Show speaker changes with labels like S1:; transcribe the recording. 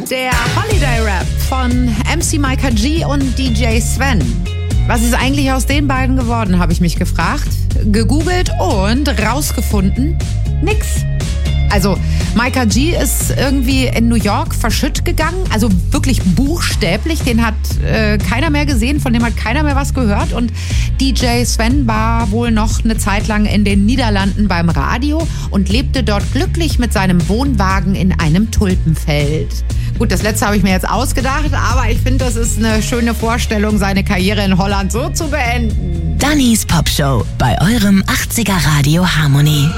S1: Der Holiday Rap von MC Micah G und DJ Sven. Was ist eigentlich aus den beiden geworden, habe ich mich gefragt. Gegoogelt und rausgefunden, nix. Also Micah G ist irgendwie in New York verschütt gegangen, also wirklich buchstäblich, den hat keiner mehr gesehen, von dem hat keiner mehr was gehört und DJ Sven war wohl noch eine Zeit lang in den Niederlanden beim Radio und lebte dort glücklich mit seinem Wohnwagen in einem Tulpenfeld. Gut, das letzte habe ich mir jetzt ausgedacht, aber ich finde, das ist eine schöne Vorstellung, seine Karriere in Holland so zu beenden.
S2: Dannys Popshow bei eurem 80er Radio Harmony.